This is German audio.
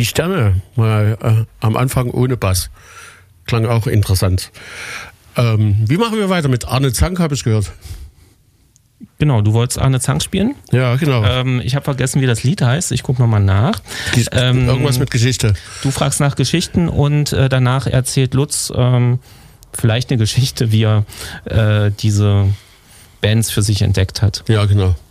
Die Sterne, mal am Anfang ohne Bass. Klang auch interessant. Wie machen wir weiter? Mit Arne Zank habe ich gehört. Genau, du wolltest Arne Zank spielen? Ja, genau. Ich habe vergessen, wie das Lied heißt. Ich gucke nochmal nach. Irgendwas mit Geschichte. Du fragst nach Geschichten und danach erzählt Lutz vielleicht eine Geschichte, wie er diese Bands für sich entdeckt hat. Ja, genau.